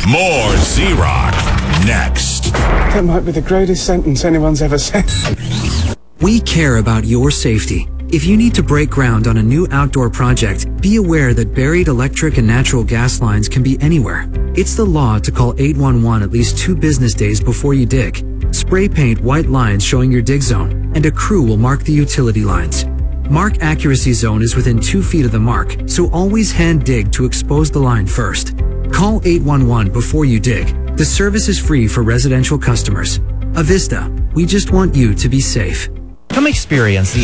More Z-Rock next. That might be the greatest sentence anyone's ever said. We care about your safety. If you need to break ground on a new outdoor project, be aware that buried electric and natural gas lines can be anywhere. It's the law to call 811 at least 2 business days before you dig. Spray paint white lines showing your dig zone, and a crew will mark the utility lines. Mark accuracy zone is within 2 feet of the mark, so always hand dig to expose the line first. Call 811 before you dig. The service is free for residential customers. Avista, we just want you to be safe. Come experience the